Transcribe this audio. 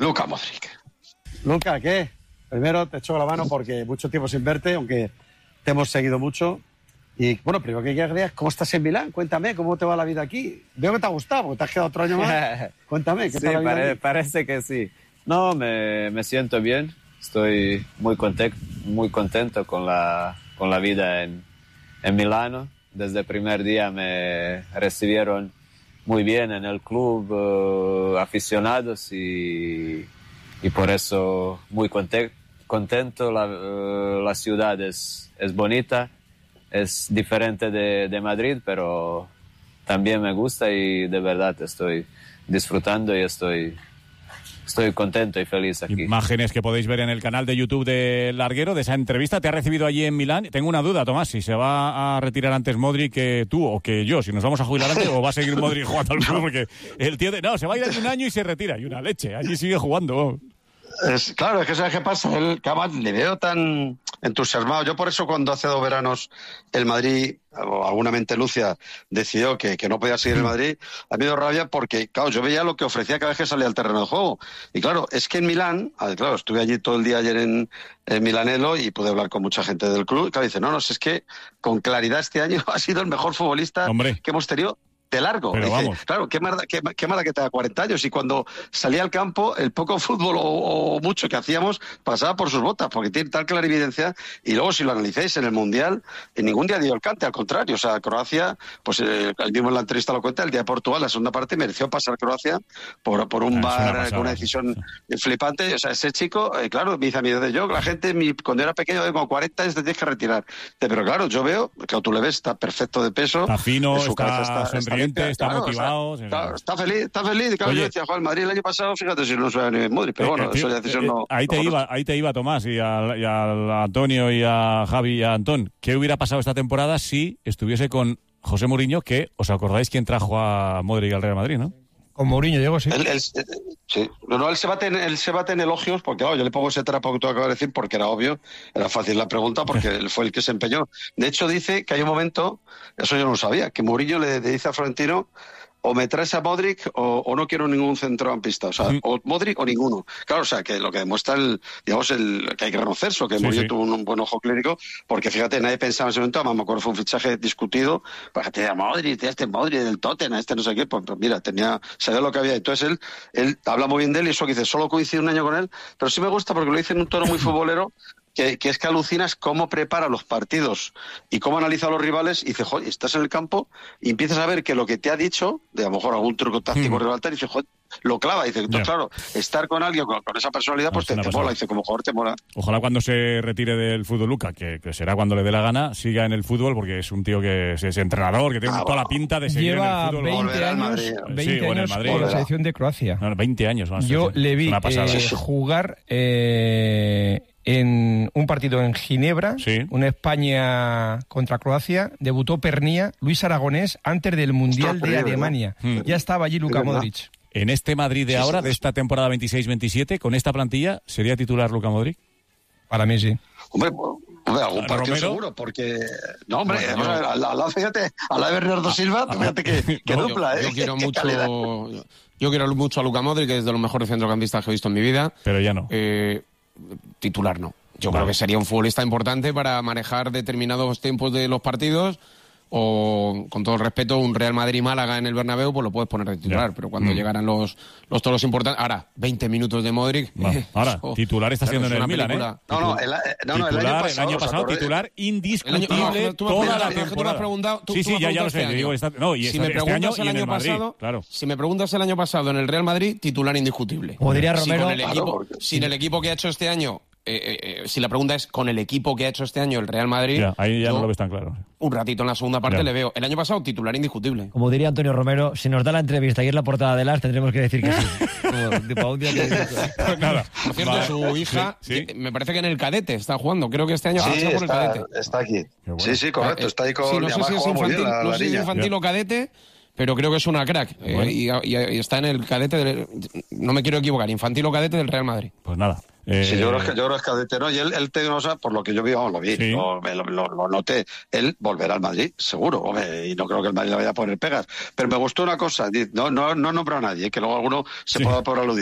Luka Modric. Luka, ¿qué? Primero te echo la mano porque mucho tiempo sin verte, aunque te hemos seguido mucho. Y bueno, primero que querías, ¿cómo estás en Milán? Cuéntame, ¿cómo te va la vida aquí? Veo que te ha gustado, porque te has quedado otro año más. Cuéntame, ¿qué tal la vida aquí? Parece que sí. No, me siento bien. Estoy muy contento con la vida en Milano. Desde el primer día me recibieron muy bien en el club, aficionados, y por eso muy contento. La ciudad es bonita, es diferente de Madrid, pero también me gusta y de verdad estoy disfrutando y estoy contento y feliz aquí. Imágenes que podéis ver en el canal de YouTube de Larguero, de esa entrevista. ¿Te ha recibido allí en Milán? Tengo una duda, Tomás, si se va a retirar antes Modric que tú o que yo, si nos vamos a jubilar antes, o va a seguir Modric jugando al fútbol, porque el tío se va a ir aquí un año y se retira, y una leche, allí sigue jugando. Claro, es que ¿sabes qué pasa? Él, le veo tan entusiasmado. Yo por eso cuando hace 2 veranos el Madrid, o alguna mente lucia, decidió que no podía seguir el Madrid, a mí me dio rabia porque, claro, yo veía lo que ofrecía cada vez que salía al terreno de juego. Y claro, es que en Milán, claro, estuve allí todo el día ayer en Milanello y pude hablar con mucha gente del club. Y claro, dice, no, es que con claridad este año ha sido el mejor futbolista que hemos tenido de largo. Pero dice, vamos. claro, qué mala que te da 40 años. Y cuando salía al campo, el poco fútbol o mucho que hacíamos pasaba por sus botas, porque tiene tal clarividencia. Y luego, si lo analizáis en el Mundial, en ningún día dio el cante, al contrario. O sea, Croacia, pues el mismo en la entrevista lo cuenta, el día de Portugal, la segunda parte, mereció pasar Croacia por un VAR con una decisión flipante. O sea, ese chico, claro, me dice a mí, desde yo, la gente, cuando era pequeño, con 40 años te tienes que retirar. Pero claro, yo veo, claro, tú le ves, está perfecto de peso. Está fino, su está sonriente. Está motivado. Está feliz. Claro, yo decía, el Madrid el año pasado, fíjate si no se ni Modric, pero bueno, eso ya decisión no. Ahí te iba, Tomás, y a Antonio y a Javi y a Antón. ¿Qué hubiera pasado esta temporada si estuviese con José Mourinho, que os acordáis quién trajo a Modric al Real Madrid, ¿no? Con Mourinho, Diego, sí. Sí. No, él se bate en elogios, porque yo le pongo ese trapo que tú acabas de decir, porque era obvio, era fácil la pregunta, porque él fue el que se empeñó. De hecho, dice que hay un momento, eso yo no lo sabía, que Mourinho le dice a Florentino, o me traes a Modric o no quiero ningún centrocampista, o sea, o Modric o ninguno. Claro, o sea, que lo que demuestra que hay que reconocer eso, que Mourinho tuvo un buen ojo clínico, porque fíjate, nadie pensaba en ese momento, además me acuerdo, fue un fichaje discutido, para que te Modric, Modric del Tottenham, no sé qué, pues mira, sabía lo que había. Entonces él habla muy bien de él, y eso que dice, solo coincide un año con él, pero sí me gusta porque lo dice en un tono muy futbolero, que es que alucinas cómo prepara los partidos y cómo analiza a los rivales, y dice, joder, estás en el campo y empiezas a ver que lo que te ha dicho, de a lo mejor algún truco táctico rival, y dice, joder, lo clava. Dice, entonces, claro, estar con alguien con esa personalidad, pues te mola. Dice, como jugador te mola. Ojalá cuando se retire del fútbol, Luka, que será cuando le dé la gana, siga en el fútbol, porque es un tío que es entrenador, que tiene toda la pinta de seguir en el fútbol. Lleva 20 años con la selección de Croacia. 20 años. Yo le vi jugar en un partido en Ginebra, una España contra Croacia, debutó Pernía, Luis Aragonés, antes del Mundial de Alemania. Ya estaba allí Luka Modric. En este Madrid de ahora, de esta temporada 26-27, con esta plantilla, ¿sería titular Luka Modric? Para mí sí. Hombre, algún partido seguro, porque... No, hombre, al lado, fíjate, al lado de Bernardo Silva, fíjate que dupla, Yo quiero mucho a Luka Modric, que es de los mejores centrocampistas que he visto en mi vida. Pero ya no. Titular no. Yo creo que sería un futbolista importante para manejar determinados tiempos de los partidos, o, con todo el respeto, un Real Madrid-Málaga en el Bernabéu, pues lo puedes poner de titular, pero cuando llegaran los toros importantes... Ahora, 20 minutos de Modric... Ahora, titular está siendo en el Milan, ¿eh? El año pasado titular indiscutible toda la temporada. Ya lo sé. Si me preguntas el año pasado, si me preguntas el año pasado en el Real Madrid, titular indiscutible. Como diría Romero... Sin el equipo que ha hecho este año... si la pregunta es con el equipo que ha hecho este año el Real Madrid, ahí ya no lo ves tan claro. Un ratito en la segunda parte le veo. El año pasado titular indiscutible. Como diría Antonio Romero, si nos da la entrevista y es la portada de Las, tendremos que decir que sí. Pues nada. Por cierto, su hija, me parece que en el cadete está jugando. Creo que este año por el cadete. Está aquí. Bueno. Sí, correcto. Está ahí con... no sé si es infantil, no sé si es infantil o cadete, pero creo que es una crack. Y está en el cadete, no me quiero equivocar, infantil o cadete del Real Madrid. Pues nada. Sí, yo creo que es cadete, ¿no? Y él te diagnosa, por lo que yo vi, lo vi, lo noté. Él volverá al Madrid, seguro, hombre, y no creo que el Madrid le vaya a poner pegas. Pero me gustó una cosa, no nombro a nadie, que luego alguno se pueda por aludir.